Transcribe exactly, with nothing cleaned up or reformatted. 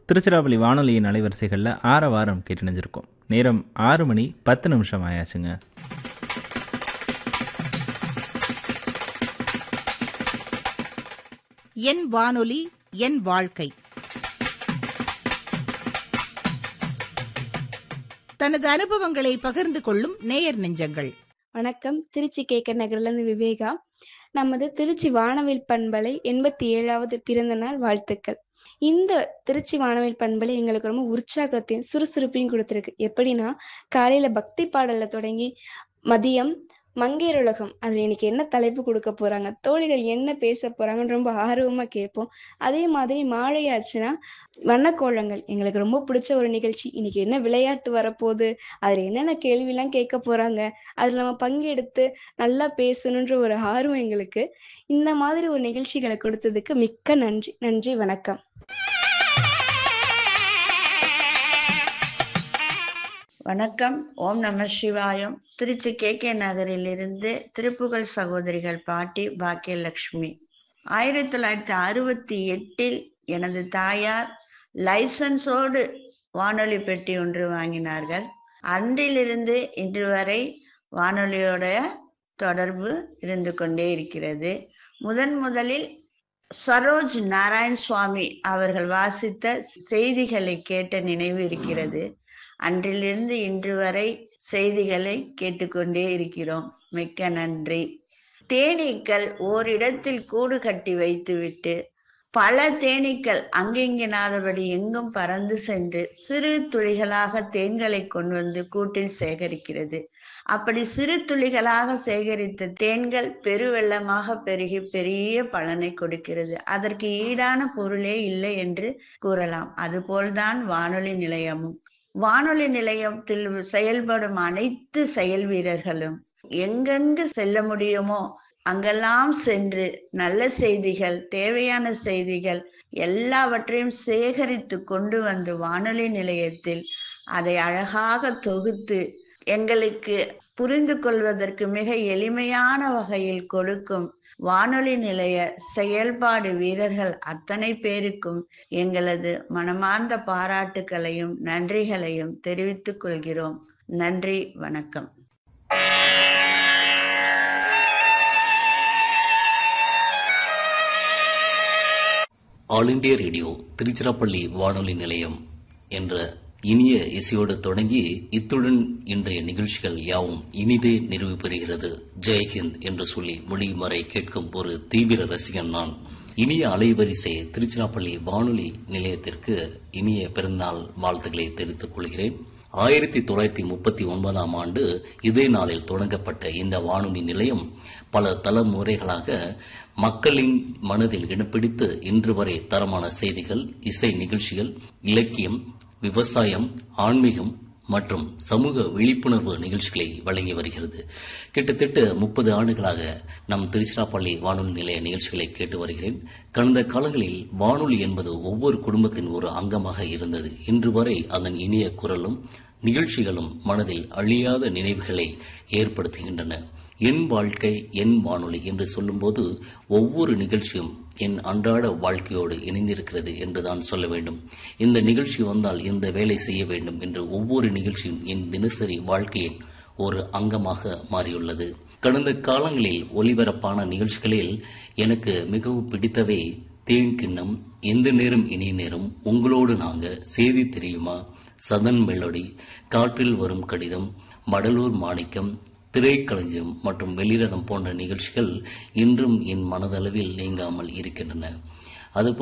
திருச்சிராப்பள்ளி வானொலியின் அலைவரிசைகளில் ஆற வாரம் கேட்டுணிஞ்சிருக்கோம். நேரம் ஆறு மணி பத்து நிமிஷம் ஆயாச்சுங்க. என் வானொலி என் வாழ்க்கை. தனது அனுபவங்களை பகிர்ந்து கொள்ளும் நேயர் நெஞ்சங்கள். வணக்கம். திருச்சி கேக்க நகர்லேருந்து விவேகா. நமது திருச்சி வானவில் பண்பலை எண்பத்தி ஏழாவது பிறந்த நாள் வாழ்த்துக்கள். இந்த திருச்சி வானவில் பண்பலை எங்களுக்கு ரொம்ப உற்சாகத்தையும் சுறுசுறுப்பையும் கொடுத்துருக்கு. எப்படின்னா, காலையில பக்தி பாடல்ல தொடங்கி மதியம் மங்கையர் உலகம், அதில் இன்னைக்கு என்ன தலைப்பு கொடுக்க போறாங்க, தோழிகள் என்ன பேச போறாங்கன்னு ரொம்ப ஆர்வமா கேட்போம். அதே மாதிரி மாலையாச்சுன்னா வண்ணக்கோலங்கள் எங்களுக்கு ரொம்ப பிடிச்ச ஒரு நிகழ்ச்சி. இன்னைக்கு என்ன விளையாட்டு வரப்போகுது, அதில் என்னென்ன கேள்விலாம் கேட்க போறாங்க, அதில் நம்ம பங்கெடுத்து நல்லா பேசணுன்ற ஒரு ஆர்வம் எங்களுக்கு. இந்த மாதிரி ஒரு நிகழ்ச்சிகளை கொடுத்ததுக்கு மிக்க நன்றி. நன்றி, வணக்கம். வணக்கம். ஓம் நம சிவாயம். திருச்சி கே கே நகரிலிருந்து திருப்புகழ் சகோதரிகள் பாட்டி பாக்கியலட்சுமி. ஆயிரத்தி தொள்ளாயிரத்தி அறுபத்தி எட்டில் எனது தாயார் லைசன்ஸோடு வானொலி பெட்டி ஒன்று வாங்கினார்கள். அன்றிலிருந்து இன்று வரை வானொலியோட தொடர்பு இருந்து கொண்டே இருக்கிறது. முதன் முதலில் சரோஜ் நாராயண் சுவாமி அவர்கள் வாசித்த செய்திகளை கேட்ட நினைவு இருக்கிறது. அன்றிலிருந்து இன்று வரை செய்திகளை கேட்டுக்கொண்டே இருக்கிறோம். மிக்க நன்றி. தேனீக்கள் ஓரிடத்தில் கூடு கட்டி வைத்துவிட்டு பல தேனீக்கள் அங்கிங்கனாதபடி எங்கும் பறந்து சென்று சிறு துளிகளாக தேன்களை கொண்டு வந்து கூட்டில் சேகரிக்கிறது. அப்படி சிறு துளிகளாக சேகரித்த தேன்கள் பெருவெள்ளமாக பெருகி பெரிய பலனை கொடுக்கிறது. அதற்கு ஈடான பொருளே இல்லை என்று கூறலாம். அதுபோல்தான் வானொலி நிலையமும். வானொலி நிலையத்தில் செயல்படும் அனைத்து செயல் வீரர்களும் எங்கெங்கு செல்ல முடியுமோ அங்கெல்லாம் சென்று நல்ல செய்திகள், தேவையான செய்திகள் எல்லாவற்றையும் சேகரித்து கொண்டு வந்து வானொலி நிலையத்தில் அதை அழகாக தொகுத்து எங்களுக்கு புரிந்து கொள்வதற்கு மிக எளிமையான வகையில் கொடுக்கும் வானொலி நிலைய செயல்பாடு வீரர்கள் அத்தனை பேருக்கும் எங்களது மனமார்ந்த பாராட்டுகளையும் நன்றிகளையும் தெரிவித்துக் கொள்கிறோம். நன்றி, வணக்கம். ஆல் இண்டியா ரேடியோ திருச்சிராப்பள்ளி வானொலி நிலையம் என்ற இனிய இசையோடு தொடங்கி இத்துடன் இன்றைய நிகழ்ச்சிகள் யாவும் இனிதே நிறைவு பெறுகிறது. ஜெய்ஹிந்த் என்று சொல்லி மொழிமறை கேட்கும் ஒரு தீவிர ரசிகன் நான். இனிய அலைவரிசை திருச்சிராப்பள்ளி வானொலி நிலையத்திற்கு இனிய பிறந்தநாள் வாழ்த்துக்களை தெரிவித்துக் கொள்கிறேன். ஆயிரத்தி தொள்ளாயிரத்தி முப்பத்தி ஒன்பதாம் ஆண்டு இதே நாளில் தொடங்கப்பட்ட இந்த வானொலி நிலையம் பல தலைமுறைகளாக மக்களின் மனதில் இடம்பிடித்து இன்று வரை தரமான செய்திகள், இசை நிகழ்ச்சிகள், இலக்கியம், விவசாயம், ஆன்மீகம் மற்றும் சமூக விழிப்புணர்வு நிகழ்ச்சிகளை வழங்கி வருகிறது. கிட்டத்தட்ட முப்பது ஆண்டுகளாக நம் திருச்சிராப்பள்ளி வானொலி நிலைய நிகழ்ச்சிகளை கேட்டு வருகிறேன். கடந்த காலங்களில் வானொலி என்பது ஒவ்வொரு குடும்பத்தின் ஒரு அங்கமாக இருந்தது. இன்று வரை அதன் இனிய குரலும் நிகழ்ச்சிகளும் மனதில் அழியாத நினைவுகளை ஏற்படுத்துகின்றன. என் வாழ்க்கை என் வானொலி என்று சொல்லும்போது ஒவ்வொரு நிகழ்ச்சியும் என் அன்றாட வாழ்க்கையோடு இணைந்திருக்கிறது என்றுதான் சொல்ல வேண்டும். இந்த நிகழ்ச்சி வந்தால் இந்த வேலை செய்ய வேண்டும் என்று ஒவ்வொரு நிகழ்ச்சியும் என் தினசரி வாழ்க்கையின் ஒரு அங்கமாக மாறியுள்ளது. கடந்த காலங்களில் ஒலிபரப்பான நிகழ்ச்சிகளில் எனக்கு மிகவும் பிடித்தவை தேன் கிண்ணம், எந்த நேரம் இனிய நேரம், உங்களோடு நாங்க, செய்தி தெரியுமா, சதன் மெலோடி, காற்றில் வரும் கடிதம், வடலூர் மாணிக்கம், திரைக்களஞ்சியம் மற்றும் வெளிரதம் போன்ற நிகழ்ச்சிகள் இன்றும் என் மனதளவில் நீங்காமல் இருக்கின்றன. அதுபோல்